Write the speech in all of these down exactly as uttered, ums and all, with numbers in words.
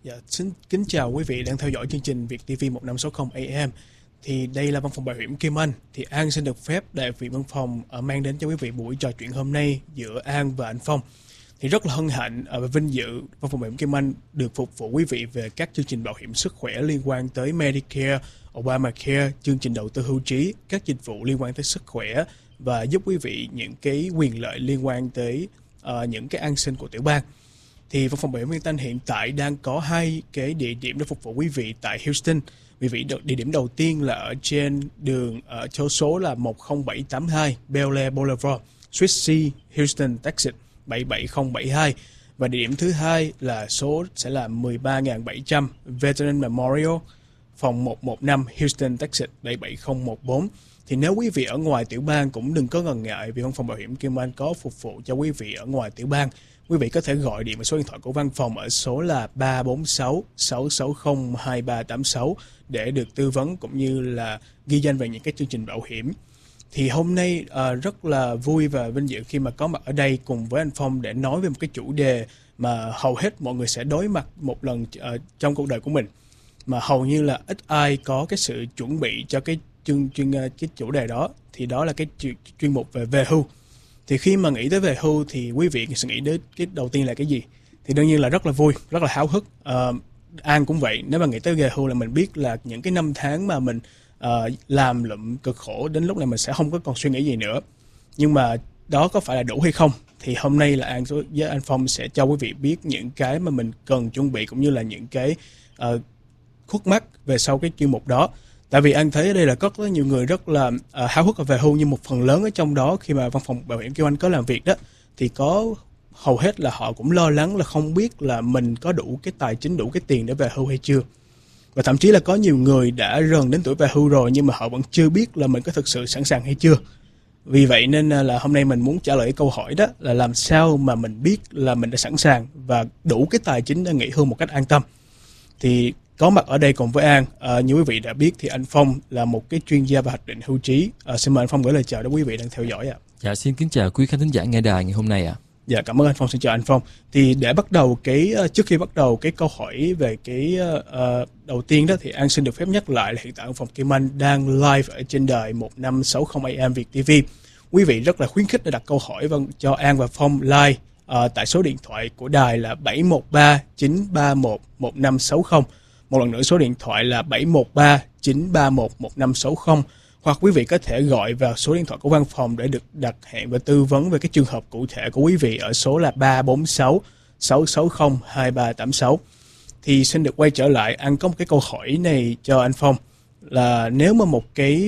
Dạ, xin kính chào quý vị đang theo dõi chương trình Việt ti vi một năm sáu không A M. Thì đây là văn phòng bảo hiểm Kim Anh. Thì An xin được phép đại vị văn phòng uh, mang đến cho quý vị buổi trò chuyện hôm nay giữa An và anh Phong. Thì rất là hân hạnh uh, và vinh dự văn phòng bảo hiểm Kim Anh được phục vụ quý vị về các chương trình bảo hiểm sức khỏe liên quan tới Medicare, Obamacare, chương trình đầu tư hưu trí, các dịch vụ liên quan tới sức khỏe và giúp quý vị những cái quyền lợi liên quan tới uh, những cái an sinh của tiểu bang. Thì văn phòng bảo hiểm Kim Anh hiện tại đang có hai cái địa điểm để phục vụ quý vị tại Houston. Quý vị, địa điểm đầu tiên là ở trên đường ở chỗ số là một không bảy tám hai Bel Air Boulevard, Suite C, Houston, Texas bảy bảy không bảy hai. Và địa điểm thứ hai là số sẽ là mười ba nghìn bảy trăm Veteran Memorial, phòng một một năm Houston, Texas bảy bảy không một bốn. Thì nếu quý vị ở ngoài tiểu bang cũng đừng có ngần ngại vì văn phòng bảo hiểm Kim Anh có phục vụ cho quý vị ở ngoài tiểu bang. Quý vị có thể gọi điện vào số điện thoại của văn phòng ở số là ba bốn sáu sáu sáu không hai ba tám sáu để được tư vấn cũng như là ghi danh về những cái chương trình bảo hiểm. Thì hôm nay uh, rất là vui và vinh dự khi mà có mặt ở đây cùng với anh Phong để nói về một cái chủ đề mà hầu hết mọi người sẽ đối mặt một lần uh, trong cuộc đời của mình, mà hầu như là ít ai có cái sự chuẩn bị cho cái chuyên chuyên cái chủ đề đó. Thì đó là cái chuyên, chuyên mục về về hưu. Thì khi mà nghĩ tới về hưu thì quý vị sẽ nghĩ đến cái đầu tiên là cái gì? Thì đương nhiên là rất là vui, rất là háo hức. Uh, An cũng vậy, nếu mà nghĩ tới về hưu là mình biết là những cái năm tháng mà mình uh, làm lụm cực khổ đến lúc này mình sẽ không có còn suy nghĩ gì nữa. Nhưng mà đó có phải là đủ hay không? Thì hôm nay là An với anh Phong sẽ cho quý vị biết những cái mà mình cần chuẩn bị cũng như là những cái uh, khuất mắt về sau cái chuyên mục đó. Tại vì anh thấy ở đây là có rất nhiều người rất là uh, háo hức về hưu, nhưng một phần lớn ở trong đó khi mà văn phòng bảo hiểm Kim Anh có làm việc đó thì có hầu hết là họ cũng lo lắng là không biết là mình có đủ cái tài chính, đủ cái tiền để về hưu hay chưa. Và thậm chí là có nhiều người đã gần đến tuổi về hưu rồi nhưng mà họ vẫn chưa biết là mình có thực sự sẵn sàng hay chưa. Vì vậy nên là hôm nay mình muốn trả lời câu hỏi đó là làm sao mà mình biết là mình đã sẵn sàng và đủ cái tài chính để nghỉ hưu một cách an tâm. Thì có mặt ở đây cùng với An, à, như quý vị đã biết thì anh Phong là một cái chuyên gia về hoạch định hưu trí. À, xin mời anh Phong gửi lời chào đến quý vị đang theo dõi ạ. Dạ, xin kính chào quý khán thính giả nghe đài ngày hôm nay ạ. Dạ, cảm ơn anh Phong, xin chào anh Phong. Thì để bắt đầu cái trước khi bắt đầu cái câu hỏi về cái uh, đầu tiên đó thì An xin được phép nhắc lại là hiện tại văn phòng Kim Anh đang live ở trên đài một năm sáu không A M Việt ti vi. Quý vị rất là khuyến khích để đặt câu hỏi vâng cho An và Phong live uh, tại số điện thoại của đài là bảy một ba chín ba một một năm sáu không. Một lần nữa số điện thoại là bảy một ba chín ba một một năm sáu không, hoặc quý vị có thể gọi vào số điện thoại của văn phòng để được đặt hẹn và tư vấn về cái trường hợp cụ thể của quý vị ở số là ba bốn sáu sáu sáu không hai ba tám sáu. Thì xin được quay trở lại, anh có một cái câu hỏi này cho anh Phong là nếu mà một cái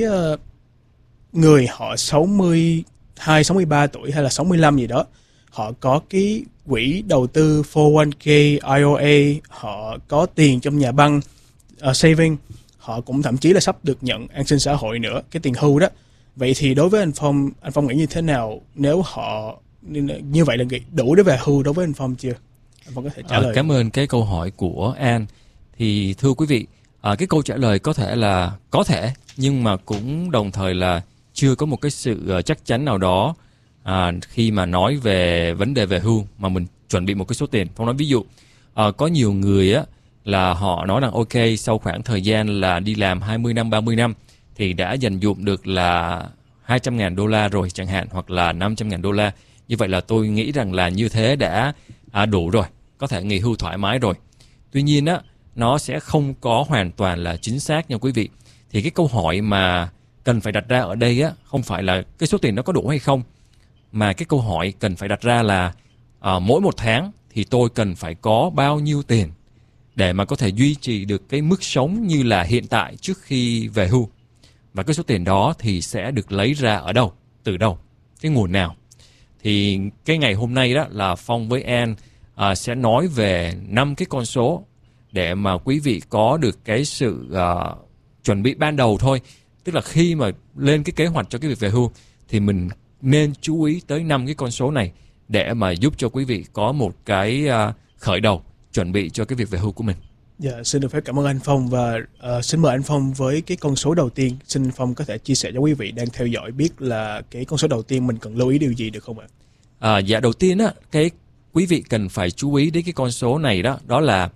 người họ sáu mươi hai, sáu mươi ba tuổi hay là sáu mươi lăm gì đó, họ có cái quỹ đầu tư bốn oh one k, I R A, họ có tiền trong nhà băng, uh, saving, họ cũng thậm chí là sắp được nhận an sinh xã hội nữa, cái tiền hưu đó. Vậy thì đối với anh Phong, anh Phong nghĩ như thế nào nếu họ như vậy là đủ để về hưu đối với anh Phong chưa? Anh Phong có thể trả à, lời. Cảm ơn cái câu hỏi của An. Thì thưa quý vị, à, cái câu trả lời có thể là có thể, nhưng mà cũng đồng thời là chưa có một cái sự chắc chắn nào đó à, khi mà nói về vấn đề về hưu mà mình chuẩn bị một cái số tiền. Phong nói ví dụ, à, có nhiều người á là họ nói rằng ok, sau khoảng thời gian là đi làm hai mươi năm, ba mươi năm thì đã dành dụm được là hai trăm ngàn đô la rồi chẳng hạn, hoặc là năm trăm ngàn đô la. Như vậy là tôi nghĩ rằng là như thế đã à, đủ rồi, có thể nghỉ hưu thoải mái rồi. Tuy nhiên á, nó sẽ không có hoàn toàn là chính xác nha quý vị. Thì cái câu hỏi mà cần phải đặt ra ở đây á, không phải là cái số tiền đó có đủ hay không, mà cái câu hỏi cần phải đặt ra là à, mỗi một tháng thì tôi cần phải có bao nhiêu tiền để mà có thể duy trì được cái mức sống như là hiện tại trước khi về hưu. Và cái số tiền đó thì sẽ được lấy ra ở đâu, từ đâu, cái nguồn nào. Thì cái ngày hôm nay đó là Phong với An à, sẽ nói về năm cái con số để mà quý vị có được cái sự à, chuẩn bị ban đầu thôi. Tức là khi mà lên cái kế hoạch cho cái việc về hưu thì mình nên chú ý tới năm cái con số này để mà giúp cho quý vị có một cái à, khởi đầu chuẩn bị cho cái việc về hưu của mình. Dạ, xin được phép cảm ơn anh Phong và uh, xin mời anh Phong với cái con số đầu tiên. Xin Phong có thể chia sẻ cho quý vị đang theo dõi biết là cái con số đầu tiên mình cần lưu ý điều gì được không ạ? À, dạ đầu tiên á, cái quý vị cần phải chú ý đến cái con số này đó, đó là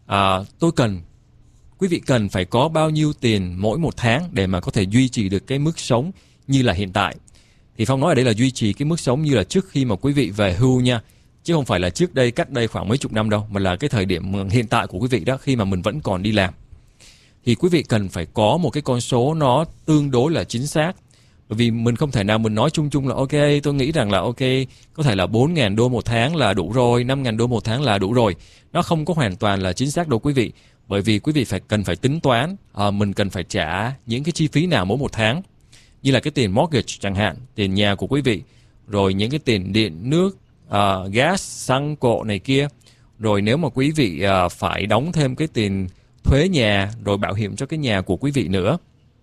à, tôi cần quý vị cần phải có bao nhiêu tiền mỗi một tháng để mà có thể duy trì được cái mức sống như là hiện tại. Thì Phong nói ở đây là duy trì cái mức sống như là trước khi mà quý vị về hưu nha, chứ không phải là trước đây, cách đây khoảng mấy chục năm đâu, mà là cái thời điểm hiện tại của quý vị đó, khi mà mình vẫn còn đi làm. Thì quý vị cần phải có một cái con số nó tương đối là chính xác. Bởi vì mình không thể nào mình nói chung chung là ok, tôi nghĩ rằng là ok, có thể là bốn nghìn đô một tháng là đủ rồi, năm nghìn đô một tháng là đủ rồi. Nó không có hoàn toàn là chính xác đâu quý vị. Bởi vì quý vị phải cần phải tính toán, à, mình cần phải trả những cái chi phí nào mỗi một tháng. Như là cái tiền mortgage chẳng hạn, tiền nhà của quý vị, rồi những cái tiền điện, nước, uh, gas, xăng, cộ này kia. Rồi nếu mà quý vị uh, phải đóng thêm cái tiền thuế nhà, rồi bảo hiểm cho cái nhà của quý vị nữa.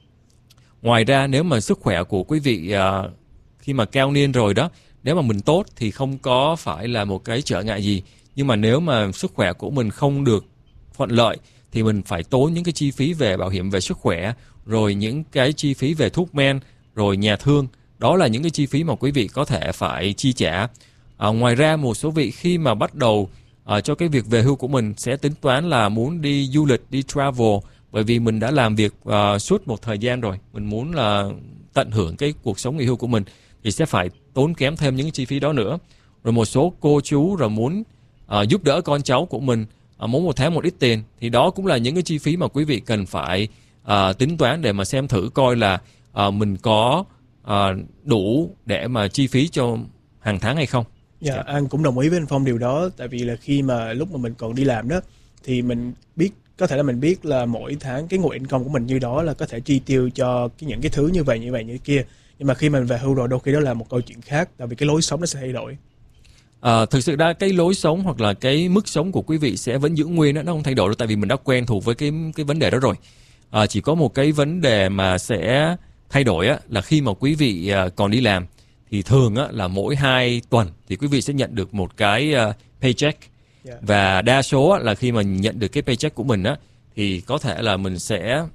Ngoài ra nếu mà sức khỏe của quý vị uh, khi mà cao niên rồi đó, nếu mà mình tốt thì không có phải là một cái trở ngại gì. Nhưng mà nếu mà sức khỏe của mình không được thuận lợi thì mình phải tốn những cái chi phí về bảo hiểm về sức khỏe, rồi những cái chi phí về thuốc men, rồi nhà thương. Đó là những cái chi phí mà quý vị có thể phải chi trả. À, ngoài ra một số vị khi mà bắt đầu à, cho cái việc về hưu của mình sẽ tính toán là muốn đi du lịch, đi travel. Bởi vì mình đã làm việc à, suốt một thời gian rồi, mình muốn là tận hưởng cái cuộc sống nghỉ hưu của mình, thì sẽ phải tốn kém thêm những cái chi phí đó nữa. Rồi một số cô chú rồi muốn à, giúp đỡ con cháu của mình, à, mỗi một tháng một ít tiền, thì đó cũng là những cái chi phí mà quý vị cần phải à, tính toán để mà xem thử coi là à, mình có à, đủ để mà chi phí cho hàng tháng hay không. Dạ, yeah, An cũng đồng ý với anh Phong điều đó. Tại vì là khi mà lúc mà mình còn đi làm đó, thì mình biết, có thể là mình biết là mỗi tháng cái nguồn income của mình như đó là có thể chi tiêu cho cái, những cái thứ như vậy, như vậy, như kia. Nhưng mà khi mình về hưu rồi, đôi khi đó là một câu chuyện khác. Tại vì cái lối sống nó sẽ thay đổi. À, thực sự ra cái lối sống hoặc là cái mức sống của quý vị sẽ vẫn giữ nguyên đó, nó không thay đổi đâu. Tại vì mình đã quen thuộc với cái, cái vấn đề đó rồi. À, chỉ có một cái vấn đề mà sẽ thay đổi á, là khi mà quý vị à, còn đi làm, thì thường á, là mỗi hai tuần thì quý vị sẽ nhận được một cái uh, paycheck. Yeah. Và đa số á, là khi mà nhận được cái paycheck của mình á, thì có thể là mình sẽ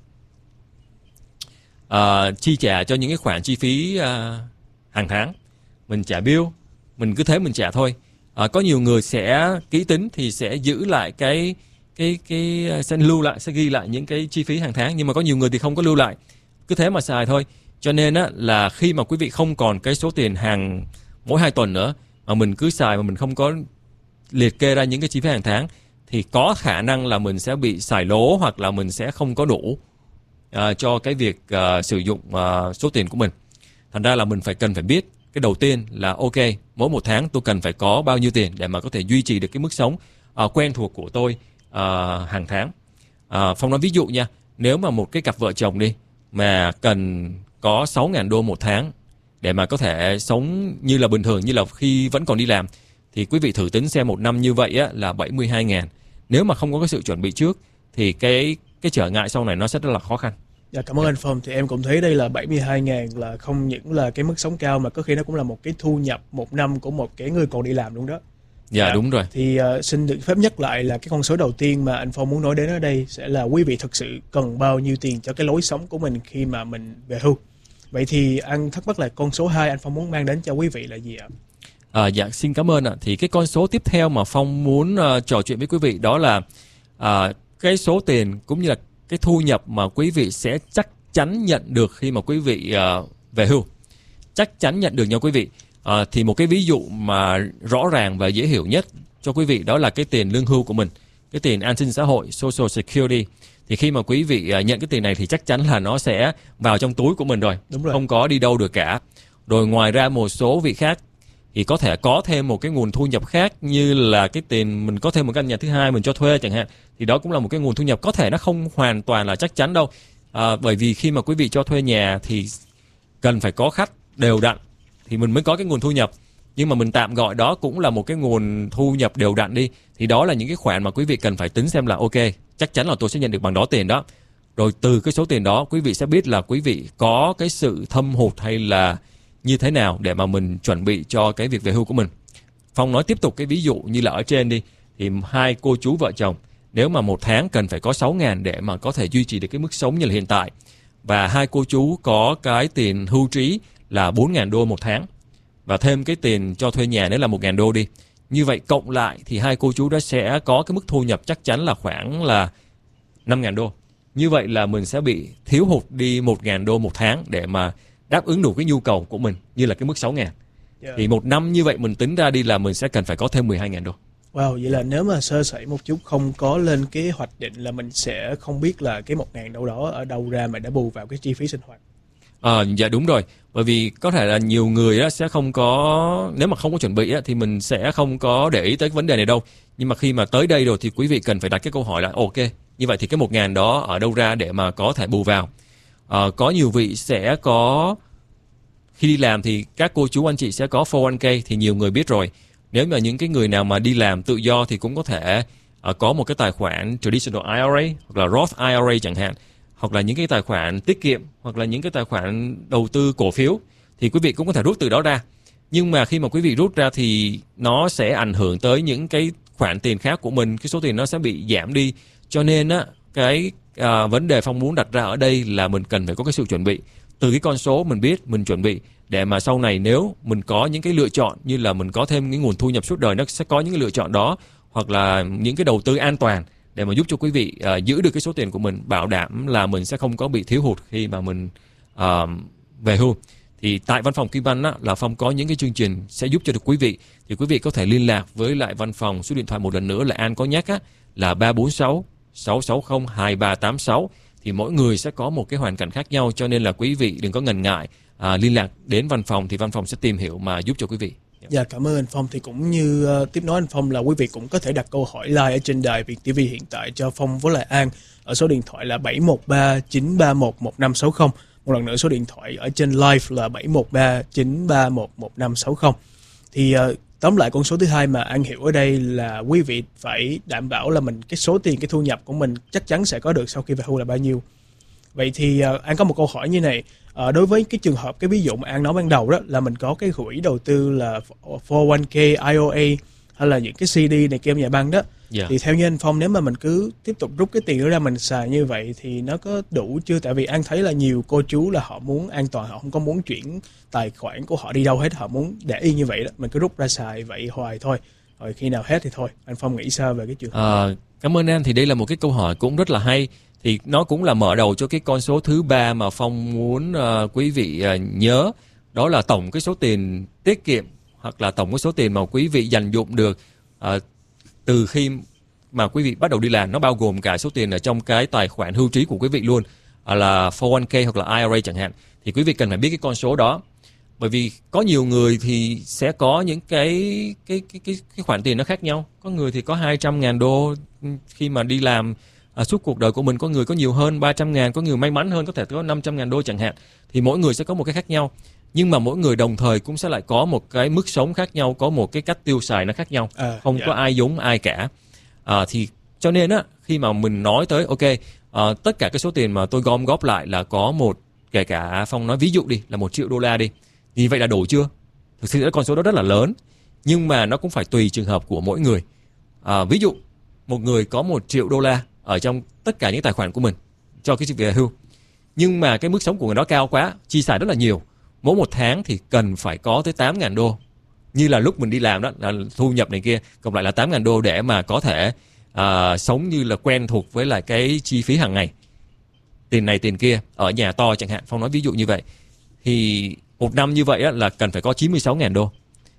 uh, chi trả cho những cái khoản chi phí uh, hàng tháng. Mình trả bill, mình cứ thế mình trả thôi. Uh, có nhiều người sẽ kỹ tính thì sẽ giữ lại cái cái cái sẽ lưu lại, sẽ ghi lại những cái chi phí hàng tháng. Nhưng mà có nhiều người thì không có lưu lại, cứ thế mà xài thôi. Cho nên á, là khi mà quý vị không còn cái số tiền hàng mỗi hai tuần nữa, mà mình cứ xài mà mình không có liệt kê ra những cái chi phí hàng tháng, thì có khả năng là mình sẽ bị xài lố, hoặc là mình sẽ không có đủ uh, cho cái việc uh, sử dụng uh, số tiền của mình. Thành ra là mình phải cần phải biết cái đầu tiên là ok, mỗi một tháng tôi cần phải có bao nhiêu tiền để mà có thể duy trì được cái mức sống uh, quen thuộc của tôi uh, hàng tháng. uh, Phong nói ví dụ nha, nếu mà một cái cặp vợ chồng đi mà cần có sáu nghìn đô một tháng để mà có thể sống như là bình thường, như là khi vẫn còn đi làm, thì quý vị thử tính xem một năm như vậy á, là bảy mươi hai nghìn. Nếu mà không có cái sự chuẩn bị trước thì cái cái trở ngại sau này nó sẽ rất là khó khăn. Dạ, cảm ơn anh Phong. Thì em cũng thấy đây là bảy mươi hai nghìn là không những là cái mức sống cao, mà có khi nó cũng là một cái thu nhập một năm của một cái người còn đi làm luôn đó. Dạ, dạ đúng rồi. Thì uh, xin được phép nhắc lại là cái con số đầu tiên mà anh Phong muốn nói đến ở đây sẽ là quý vị thực sự cần bao nhiêu tiền cho cái lối sống của mình khi mà mình về hưu. Vậy thì anh thắc mắc là con số hai anh Phong muốn mang đến cho quý vị là gì ạ? À, dạ xin cảm ơn ạ. Thì cái con số tiếp theo mà Phong muốn uh, trò chuyện với quý vị đó là uh, cái số tiền cũng như là cái thu nhập mà quý vị sẽ chắc chắn nhận được khi mà quý vị uh, về hưu. Chắc chắn nhận được nha quý vị. Uh, thì một cái ví dụ mà rõ ràng và dễ hiểu nhất cho quý vị đó là cái tiền lương hưu của mình, cái tiền an sinh xã hội, Social Security. Thì khi mà quý vị uh, nhận cái tiền này thì chắc chắn là nó sẽ vào trong túi của mình rồi, Đúng rồi. Không có đi đâu được cả. Rồi ngoài ra một số vị khác thì có thể có thêm một cái nguồn thu nhập khác, như là cái tiền mình có thêm một căn nhà thứ hai mình cho thuê chẳng hạn, thì đó cũng là một cái nguồn thu nhập. Có thể nó không hoàn toàn là chắc chắn đâu, à, bởi vì khi mà quý vị cho thuê nhà thì cần phải có khách đều đặn thì mình mới có cái nguồn thu nhập. Nhưng mà mình tạm gọi đó cũng là một cái nguồn thu nhập đều đặn đi, thì đó là những cái khoản mà quý vị cần phải tính xem là ok, chắc chắn là tôi sẽ nhận được bằng đó tiền đó. Rồi từ cái số tiền đó quý vị sẽ biết là quý vị có cái sự thâm hụt hay là như thế nào để mà mình chuẩn bị cho cái việc về hưu của mình. Phong nói tiếp tục cái ví dụ như là ở trên đi, thì hai cô chú vợ chồng nếu mà một tháng cần phải có sáu nghìn để mà có thể duy trì được cái mức sống như là hiện tại, và hai cô chú có cái tiền hưu trí là bốn nghìn đô một tháng, và thêm cái tiền cho thuê nhà nữa là một nghìn đô đi, Như vậy cộng lại thì hai cô chú đó sẽ có cái mức thu nhập chắc chắn là khoảng là năm nghìn đô. Như vậy là mình sẽ bị thiếu hụt đi một nghìn đô một tháng để mà đáp ứng đủ cái nhu cầu của mình, như là cái mức sáu nghìn. Yeah. Thì một năm như vậy mình tính ra đi là mình sẽ cần phải có thêm mười hai nghìn đô. Wow, vậy là nếu mà sơ sẩy một chút, không có lên kế hoạch định là mình sẽ không biết là cái một ngàn đâu đó ở đâu ra mà đã bù vào cái chi phí sinh hoạt. À, dạ đúng rồi, bởi vì có thể là nhiều người á, sẽ không có, nếu mà không có chuẩn bị á, thì mình sẽ không có để ý tới cái vấn đề này đâu. Nhưng mà khi mà tới đây rồi thì quý vị cần phải đặt cái câu hỏi là ok, như vậy thì cái một ngàn đó ở đâu ra để mà có thể bù vào. À, có nhiều vị sẽ có, khi đi làm thì các cô chú anh chị sẽ có four oh one k thì nhiều người biết rồi. Nếu mà những cái người nào mà đi làm tự do thì cũng có thể uh, có một cái tài khoản traditional I R A hoặc là Roth I R A chẳng hạn, hoặc là những cái tài khoản tiết kiệm, hoặc là những cái tài khoản đầu tư cổ phiếu, thì quý vị cũng có thể rút từ đó ra. Nhưng mà khi mà quý vị rút ra thì nó sẽ ảnh hưởng tới những cái khoản tiền khác của mình, cái số tiền nó sẽ bị giảm đi. Cho nên á, cái à, vấn đề Phong muốn đặt ra ở đây là mình cần phải có cái sự chuẩn bị. Từ cái con số mình biết, mình chuẩn bị để mà sau này nếu mình có những cái lựa chọn, như là mình có thêm cái nguồn thu nhập suốt đời, nó sẽ có những cái lựa chọn đó, hoặc là những cái đầu tư an toàn để mà giúp cho quý vị uh, giữ được cái số tiền của mình, bảo đảm là mình sẽ không có bị thiếu hụt khi mà mình uh, về hưu. Thì tại văn phòng Kim Văn á, là Phong có những cái chương trình sẽ giúp cho được quý vị. Thì quý vị có thể liên lạc với lại văn phòng, số điện thoại một lần nữa là An có nhắc á, là ba bốn sáu sáu sáu không hai ba tám sáu. Thì mỗi người sẽ có một cái hoàn cảnh khác nhau, cho nên là quý vị đừng có ngần ngại à, liên lạc đến văn phòng, thì văn phòng sẽ tìm hiểu mà giúp cho quý vị. Dạ, cảm ơn anh Phong. Thì cũng như uh, tiếp nối anh Phong là quý vị cũng có thể đặt câu hỏi live ở trên đài Việt ti vi hiện tại cho Phong với lại An ở số điện thoại là bảy một ba chín ba một một năm sáu không. Một lần nữa số điện thoại ở trên live là bảy một ba chín ba một một năm sáu không. Thì uh, tóm lại con số thứ hai mà An hiểu ở đây là quý vị phải đảm bảo là mình cái số tiền, cái thu nhập của mình chắc chắn sẽ có được sau khi về hưu là bao nhiêu. Vậy thì uh, An có một câu hỏi như này. Uh, đối với cái trường hợp, cái ví dụ mà An nói ban đầu đó là mình có cái quỹ đầu tư là four oh one k, I O A hay là những cái xê đê này kia nhà băng đó. Yeah. Thì theo như anh Phong, nếu mà mình cứ tiếp tục rút cái tiền đó ra mình xài như vậy thì nó có đủ chưa? Tại vì An thấy là nhiều cô chú là họ muốn an toàn, họ không có muốn chuyển tài khoản của họ đi đâu hết, họ muốn để y như vậy đó, mình cứ rút ra xài vậy hoài thôi, rồi khi nào hết thì thôi. Anh Phong nghĩ sao về cái trường hợp? À, cảm ơn em. Thì đây là một cái câu hỏi cũng rất là hay. Thì nó cũng là mở đầu cho cái con số thứ ba mà Phong muốn uh, quý vị uh, nhớ. Đó là tổng cái số tiền tiết kiệm hoặc là tổng cái số tiền mà quý vị dành dụm được uh, từ khi mà quý vị bắt đầu đi làm. Nó bao gồm cả số tiền ở trong cái tài khoản hưu trí của quý vị luôn, uh, là four oh one k hoặc là I R A chẳng hạn. Thì quý vị cần phải biết cái con số đó. Bởi vì có nhiều người thì sẽ có những cái cái cái cái, cái khoản tiền nó khác nhau. Có người thì có hai trăm ngàn đô khi mà đi làm À, suốt cuộc đời của mình, có người có nhiều hơn ba trăm ngàn, có người may mắn hơn có thể có năm trăm ngàn đô chẳng hạn. Thì mỗi người sẽ có một cái khác nhau. Nhưng mà mỗi người đồng thời cũng sẽ lại có một cái mức sống khác nhau, có một cái cách tiêu xài nó khác nhau. À, không yeah. có ai giống ai cả. À, thì cho nên á, khi mà mình nói tới ok, à, tất cả cái số tiền mà tôi gom góp lại là có một, kể cả Phong nói ví dụ đi là một triệu đô la đi, thì vậy là đủ chưa? Thực sự con số đó rất là lớn, nhưng mà nó cũng phải tùy trường hợp của mỗi người. À, ví dụ một người có một triệu đô la ở trong tất cả những tài khoản của mình cho cái việc về hưu, nhưng mà cái mức sống của người đó cao quá, chi xài rất là nhiều, mỗi một tháng thì cần phải có tới tám ngàn đô, như là lúc mình đi làm đó, là thu nhập này kia cộng lại là tám ngàn đô để mà có thể à, sống như là quen thuộc với lại cái chi phí hàng ngày, tiền này tiền kia, ở nhà to chẳng hạn, Phong nói ví dụ như vậy. Thì một năm như vậy á, là cần phải có chín mươi sáu ngàn đô.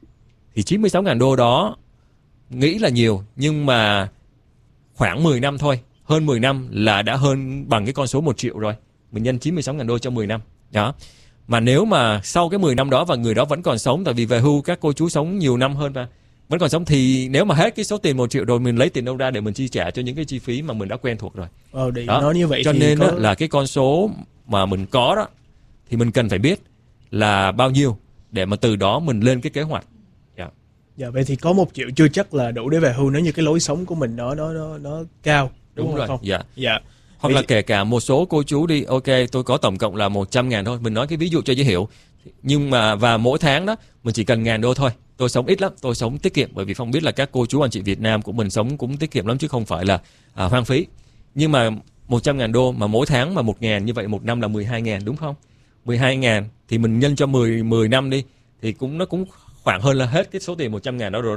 Thì chín mươi sáu ngàn đô đó nghĩ là nhiều, nhưng mà khoảng mười năm thôi, hơn mười năm là đã hơn bằng cái con số một triệu rồi. Mình nhân chín mươi sáu ngàn đô cho mười năm. Đó. Mà nếu mà sau cái mười năm đó và người đó vẫn còn sống, tại vì về hưu các cô chú sống nhiều năm hơn mà vẫn còn sống, thì nếu mà hết cái số tiền một triệu rồi, mình lấy tiền đâu ra để mình chi trả cho những cái chi phí mà mình đã quen thuộc rồi. Ờ, để nói như vậy cho thì nên có... đó, là cái con số mà mình có đó thì mình cần phải biết là bao nhiêu để mà từ đó mình lên cái kế hoạch. Yeah. Dạ, vậy thì có một triệu chưa chắc là đủ để về hưu nếu như cái lối sống của mình nó nó nó nó cao. Đúng, đúng rồi. Không? Dạ. Dạ. Hoặc vì... là kể cả một số cô chú đi, ok tôi có tổng cộng là một trăm ngàn thôi, mình nói cái ví dụ cho dễ hiểu. Nhưng mà và mỗi tháng đó mình chỉ cần ngàn đô thôi. Tôi sống ít lắm, tôi sống tiết kiệm, bởi vì Phong biết là các cô chú anh chị Việt Nam của mình sống cũng tiết kiệm lắm chứ không phải là à, hoang phí. Nhưng mà một trăm ngàn đô mà mỗi tháng mà một ngàn, như vậy một năm là mười hai ngàn đúng không? mười hai ngàn thì mình nhân cho mười, mười năm đi thì cũng nó cũng khoảng hơn là hết cái số tiền một trăm ngàn đó rồi rồi.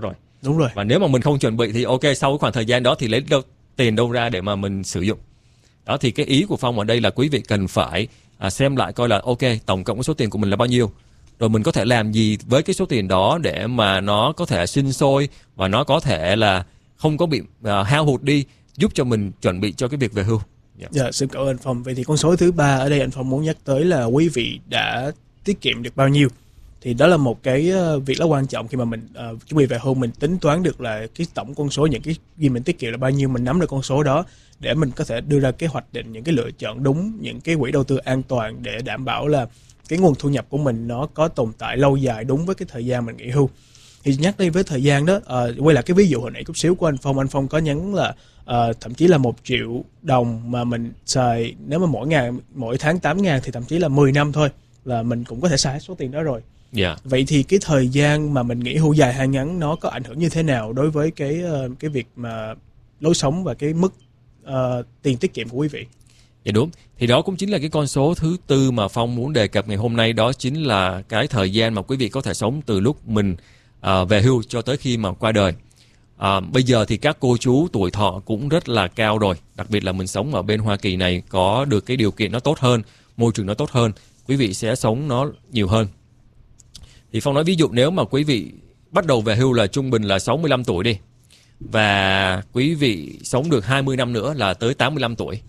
Đúng rồi. Và nếu mà mình không chuẩn bị thì ok, sau cái khoảng thời gian đó thì lấy đâu tiền đâu ra để mà mình sử dụng. Đó thì cái ý của Phong ở đây là quý vị cần phải à, xem lại coi là ok, tổng cộng số tiền của mình là bao nhiêu, rồi mình có thể làm gì với cái số tiền đó để mà nó có thể sinh sôi và nó có thể là không có bị uh, hao hụt đi, giúp cho mình chuẩn bị cho cái việc về hưu. Dạ, yeah. yeah, xin cảm ơn anh Phong. Vậy thì con số thứ ba ở đây anh Phong muốn nhắc tới là quý vị đã tiết kiệm được bao nhiêu. Thì đó là một cái việc rất quan trọng khi mà mình uh, chuẩn bị về hưu, mình tính toán được là cái tổng con số những cái gì mình tiết kiệm là bao nhiêu, mình nắm được con số đó để mình có thể đưa ra kế hoạch định những cái lựa chọn đúng, những cái quỹ đầu tư an toàn để đảm bảo là cái nguồn thu nhập của mình nó có tồn tại lâu dài đúng với cái thời gian mình nghỉ hưu. Thì nhắc đây với thời gian đó, uh, quay lại cái ví dụ hồi nãy chút xíu của anh Phong, anh Phong có nhắn là uh, thậm chí là một triệu đồng mà mình xài, nếu mà mỗi ngày mỗi tháng tám ngàn thì thậm chí là mười năm thôi là mình cũng có thể xài số tiền đó rồi. Yeah. Vậy thì cái thời gian mà mình nghỉ hưu dài hay ngắn nó có ảnh hưởng như thế nào đối với cái uh, cái việc mà lối sống và cái mức uh, tiền tiết kiệm của quý vị? Dạ đúng, thì đó cũng chính là cái con số thứ tư mà Phong muốn đề cập ngày hôm nay, đó chính là cái thời gian mà quý vị có thể sống từ lúc mình uh, về hưu cho tới khi mà qua đời. Uh, bây giờ thì các cô chú tuổi thọ cũng rất là cao rồi, đặc biệt là mình sống ở bên Hoa Kỳ này có được cái điều kiện nó tốt hơn, môi trường nó tốt hơn, quý vị sẽ sống nó nhiều hơn. Thì Phong nói ví dụ nếu mà quý vị bắt đầu về hưu là trung bình là sáu mươi lăm tuổi đi, và quý vị sống được hai mươi năm nữa là tới tám mươi lăm tuổi.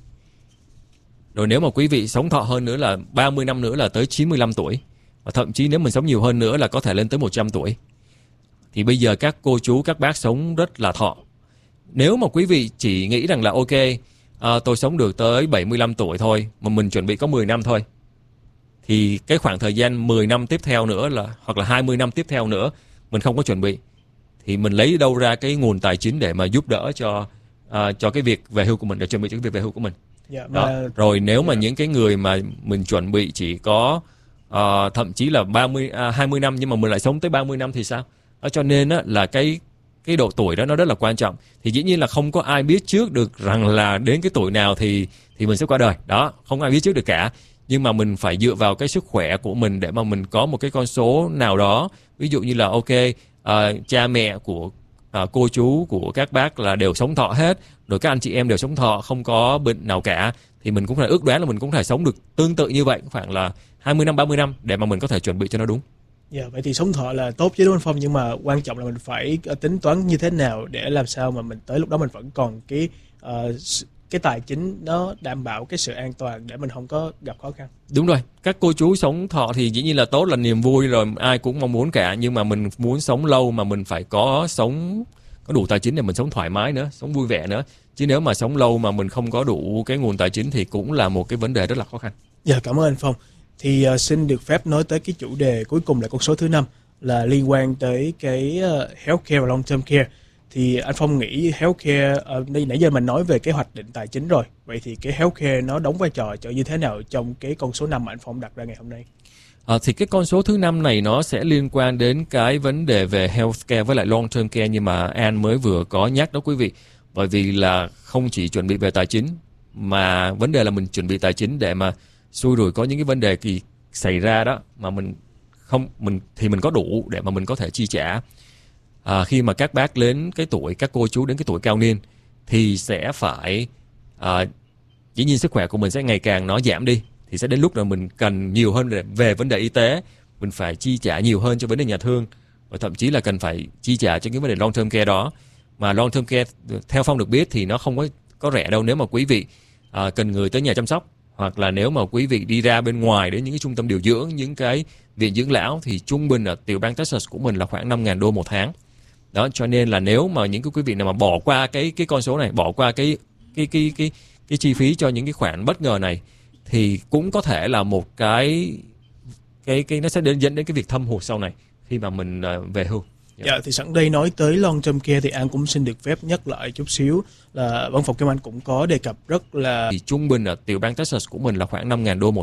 Rồi nếu mà quý vị sống thọ hơn nữa là ba mươi năm nữa là tới chín mươi lăm tuổi. Và thậm chí nếu mình sống nhiều hơn nữa là có thể lên tới một trăm tuổi. Thì bây giờ các cô chú, các bác sống rất là thọ. Nếu mà quý vị chỉ nghĩ rằng là ok, à, tôi sống được tới bảy mươi lăm tuổi thôi, mà mình chuẩn bị có mười năm thôi, thì cái khoảng thời gian mười năm tiếp theo nữa là, hoặc là hai mươi năm tiếp theo nữa mình không có chuẩn bị, thì mình lấy đâu ra cái nguồn tài chính để mà giúp đỡ cho à, cho cái việc về hưu của mình, để chuẩn bị cho cái việc về hưu của mình. Yeah, đó. mà... Rồi nếu mà yeah. những cái người mà mình chuẩn bị chỉ có uh, thậm chí là ba mươi, uh, hai mươi năm nhưng mà mình lại sống tới ba mươi năm thì sao? Đó, cho nên á, là cái cái độ tuổi đó nó rất là quan trọng. Thì dĩ nhiên là không có ai biết trước được rằng là đến cái tuổi nào thì thì mình sẽ qua đời. Đó, không ai biết trước được cả. Nhưng mà mình phải dựa vào cái sức khỏe của mình để mà mình có một cái con số nào đó. Ví dụ như là ok, uh, cha mẹ của uh, cô chú, của các bác là đều sống thọ hết, rồi các anh chị em đều sống thọ, không có bệnh nào cả, thì mình cũng phải ước đoán là mình cũng phải sống được tương tự như vậy, khoảng là hai mươi năm, ba mươi năm để mà mình có thể chuẩn bị cho nó đúng. Dạ, yeah, vậy thì sống thọ là tốt chứ đúng không Phong? Nhưng mà quan trọng là mình phải tính toán như thế nào để làm sao mà mình tới lúc đó mình vẫn còn cái uh, cái tài chính nó đảm bảo cái sự an toàn để mình không có gặp khó khăn. Đúng rồi, các cô chú sống thọ thì dĩ nhiên là tốt, là niềm vui rồi, ai cũng mong muốn cả. Nhưng mà mình muốn sống lâu mà mình phải có sống có đủ tài chính để mình sống thoải mái nữa, sống vui vẻ nữa. Chứ nếu mà sống lâu mà mình không có đủ cái nguồn tài chính thì cũng là một cái vấn đề rất là khó khăn. Dạ, cảm ơn anh Phong. Thì uh, xin được phép nói tới cái chủ đề cuối cùng là con số thứ năm, là liên quan tới cái uh, healthcare và long term care. Thì anh Phong nghĩ healthcare, uh, đây nãy giờ mình nói về kế hoạch định tài chính rồi. Vậy thì cái healthcare nó đóng vai trò như thế nào trong cái con số năm mà anh Phong đặt ra ngày hôm nay? À, thì cái con số thứ năm này nó sẽ liên quan đến cái vấn đề về healthcare với lại long term care như mà An mới vừa có nhắc đó quý vị. Bởi vì là không chỉ chuẩn bị về tài chính, mà vấn đề là mình chuẩn bị tài chính để mà xui rủi có những cái vấn đề gì xảy ra đó mà mình không mình thì mình có đủ để mà mình có thể chi trả. À, khi mà các bác đến cái tuổi, các cô chú đến cái tuổi cao niên thì sẽ phải à, dĩ nhiên sức khỏe của mình sẽ ngày càng nó giảm đi, thì sẽ đến lúc là mình cần nhiều hơn về vấn đề y tế, mình phải chi trả nhiều hơn cho vấn đề nhà thương, và thậm chí là cần phải chi trả cho những vấn đề long term care đó. Mà long term care theo Phong được biết thì nó không có có rẻ đâu. Nếu mà quý vị à, cần người tới nhà chăm sóc, hoặc là nếu mà quý vị đi ra bên ngoài đến những cái trung tâm điều dưỡng, những cái viện dưỡng lão, thì trung bình ở tiểu bang Texas của mình là khoảng năm nghìn đô một tháng. Đó, cho nên là nếu mà những cái quý vị nào mà bỏ qua cái cái con số này, bỏ qua cái cái cái cái cái chi phí cho những cái khoản bất ngờ này, thì cũng có thể là một cái cái cái nó sẽ đến dẫn đến cái việc thâm hụt sau này khi mà mình uh, về hưu. Dạ. dạ, thì sẵn đây nói tới long term care thì An cũng xin được phép nhắc lại chút xíu là văn phòng Kim Anh cũng có đề cập rất là thì trung bình ở tiểu bang Texas của mình là khoảng năm nghìn đô một